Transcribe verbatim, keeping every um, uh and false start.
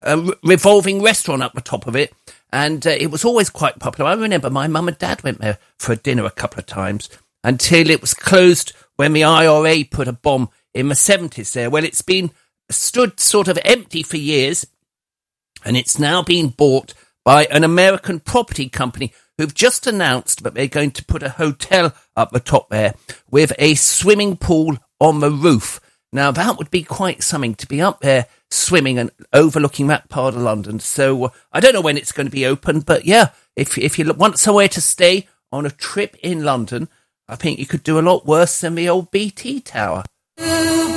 a revolving restaurant up the top of it. And uh, it was always quite popular. I remember my mum and dad went there for a dinner a couple of times until it was closed when the I R A put a bomb in the seventies there. Well, it's been stood sort of empty for years, and it's now been bought by an American property company who've just announced that they're going to put a hotel up the top there with a swimming pool on the roof. Now, that would be quite something to be up there swimming and overlooking that part of London. So uh, I don't know when it's going to be open, but yeah, if if you want somewhere to stay on a trip in London, I think you could do a lot worse than the old B T Tower.